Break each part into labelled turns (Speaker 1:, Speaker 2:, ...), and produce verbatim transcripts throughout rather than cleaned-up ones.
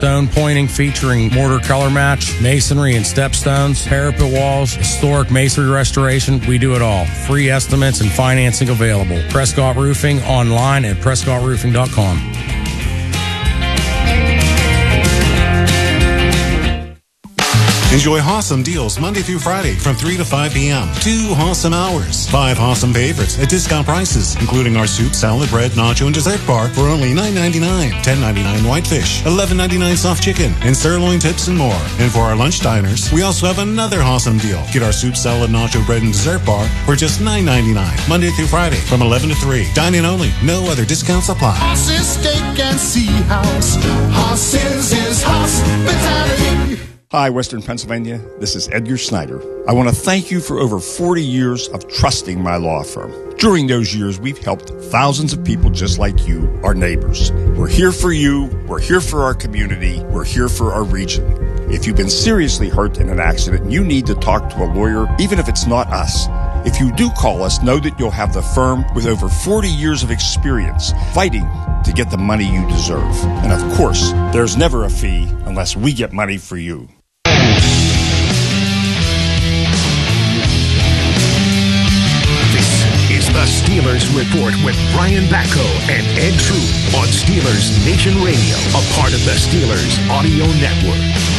Speaker 1: Stone pointing featuring mortar color match, masonry and stepstones, parapet walls, historic masonry restoration. We do it all. Free estimates and financing available. Prescott Roofing online at prescott roofing dot com.
Speaker 2: Enjoy Hossam deals Monday through Friday from three to five p.m. Two Hossam hours. Five Hossam favorites at discount prices, including our soup, salad, bread, nacho, and dessert bar for only nine ninety-nine, ten ninety-nine whitefish, eleven ninety-nine soft chicken, and sirloin tips and more. And for our lunch diners, we also have another Hossam deal. Get our soup, salad, nacho, bread, and dessert bar for just nine ninety-nine, Monday through Friday from eleven to three. Dine in only. No other discounts apply.
Speaker 3: Hoss's Steak and Sea House. Hoss's is hospitality.
Speaker 4: Hi, Western Pennsylvania. This is Edgar Snyder. I want to thank you for over forty years of trusting my law firm. During those years, we've helped thousands of people just like you, our neighbors. We're here for you. We're here for our community. We're here for our region. If you've been seriously hurt in an accident and you need to talk to a lawyer, even if it's not us, if you do call us, know that you'll have the firm with over forty years of experience fighting to get the money you deserve. And of course, there's never a fee unless we get money for you.
Speaker 5: The Steelers Report with Brian Batko and Ed Troop on Steelers Nation Radio, a part of the Steelers Audio Network.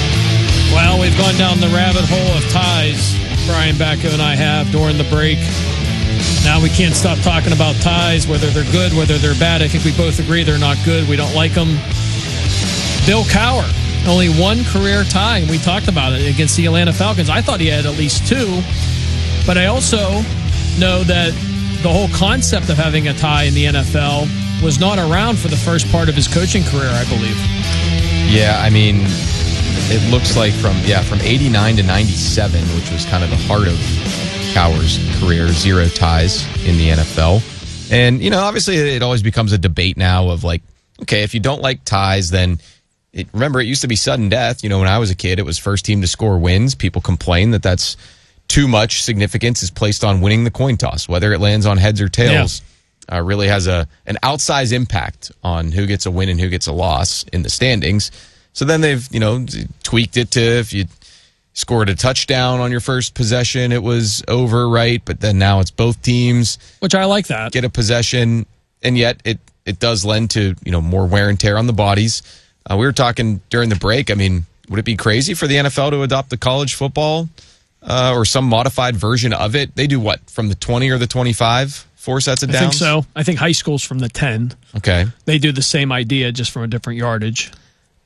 Speaker 6: Well, we've gone down the rabbit hole of ties, Brian Batko and I have, during the break. Now we can't stop talking about ties, whether they're good, whether they're bad. I think we both agree they're not good. We don't like them. Bill Cowher, only one career tie, and we talked about it against the Atlanta Falcons. I thought he had at least two, but I also know that the whole concept of having a tie in the N F L was not around for the first part of his coaching career, I believe.
Speaker 7: Yeah, I mean, it looks like from yeah from eighty-nine to ninety-seven, which was kind of the heart of Cowher's career, zero ties in the N F L. And, you know, obviously it always becomes a debate now of like, okay, if you don't like ties, then it, remember, it used to be sudden death. You know, when I was a kid, it was first team to score wins. People complain that that's too much significance is placed on winning the coin toss, whether it lands on heads or tails. Yeah. Uh, really has a an outsized impact on who gets a win and who gets a loss in the standings. So then they've, you know, tweaked it to if you scored a touchdown on your first possession, it was over, right? But then now it's both teams,
Speaker 6: which I like that,
Speaker 7: get a possession, and yet it it does lend to, you know, more wear and tear on the bodies. Uh, we were talking during the break. I mean, would it be crazy for the N F L to adopt the college football uh, or some modified version of it? They do what, from the twenty or the twenty-five? Four sets of downs?
Speaker 6: I think so. I think high school's from the ten.
Speaker 7: Okay.
Speaker 6: They do the same idea, just from a different yardage.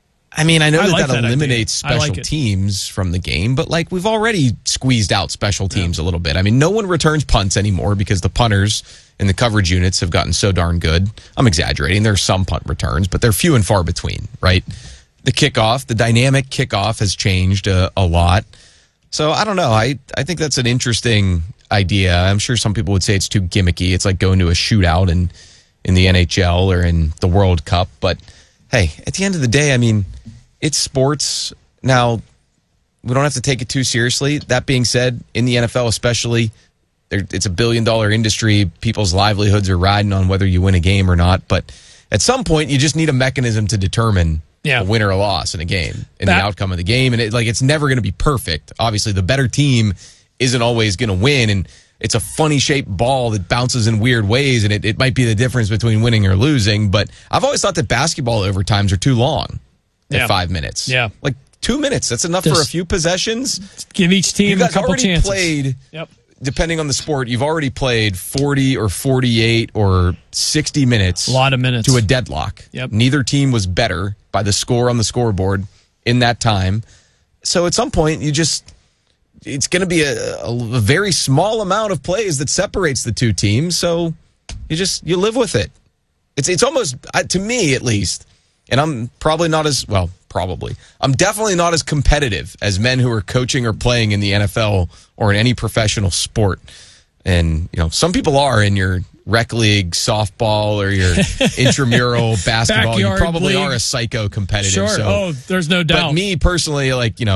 Speaker 7: I mean, I know
Speaker 6: I
Speaker 7: that
Speaker 6: like
Speaker 7: that
Speaker 6: that
Speaker 7: eliminates
Speaker 6: idea.
Speaker 7: special
Speaker 6: like
Speaker 7: teams from the game, but like we've already squeezed out special teams yeah. a little bit. I mean, no one returns punts anymore because the punters and the coverage units have gotten so darn good. I'm exaggerating. There are some punt returns, but they're few and far between, right? The kickoff, the dynamic kickoff has changed a, a lot. So I don't know. I, I think that's an interesting idea. I'm sure some people would say it's too gimmicky. It's like going to a shootout in, in the N H L or in the World Cup. But hey, at the end of the day, I mean, it's sports. Now, we don't have to take it too seriously. That being said, in the N F L especially, it's a billion-dollar industry. People's livelihoods are riding on whether you win a game or not. But at some point, you just need a mechanism to determine yeah. a win or a loss in a game and that, the outcome of the game. And it, like, it's never going to be perfect. Obviously, the better team isn't always going to win, and it's a funny-shaped ball that bounces in weird ways, and it, it might be the difference between winning or losing. But I've always thought that basketball overtimes are too long. At yeah. five minutes.
Speaker 6: Yeah.
Speaker 7: Like two minutes. That's enough Just for a few possessions.
Speaker 6: Give each team a couple
Speaker 7: already
Speaker 6: chances.
Speaker 7: Played,
Speaker 6: yep.
Speaker 7: depending on the sport, you've already played forty or forty-eight or sixty minutes.
Speaker 6: A lot of minutes.
Speaker 7: To a deadlock.
Speaker 6: Yep.
Speaker 7: Neither team was better by the score on the scoreboard in that time. So at some point, you just, it's going to be a, a, a very small amount of plays that separates the two teams. So you just, you live with it. It's, it's almost, to me at least, and I'm probably not as, well, probably. I'm definitely not as competitive as men who are coaching or playing in the N F L or in any professional sport. And, you know, some people are in your rec league softball or your intramural basketball.
Speaker 6: Backyard
Speaker 7: you probably
Speaker 6: league.
Speaker 7: are a psycho competitive.
Speaker 6: Sure.
Speaker 7: So,
Speaker 6: oh, there's no doubt.
Speaker 7: But me personally, like, you know,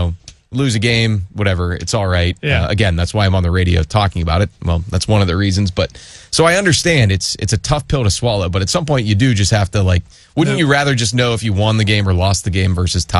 Speaker 7: lose a game, whatever, it's all right.
Speaker 6: Yeah.
Speaker 7: Uh, again, that's why I'm on the radio talking about it. Well, that's one of the reasons. But so I understand it's it's a tough pill to swallow. But at some point, you do just have to like. Wouldn't
Speaker 6: No.
Speaker 7: you rather just know if you won the game or lost the game versus tied?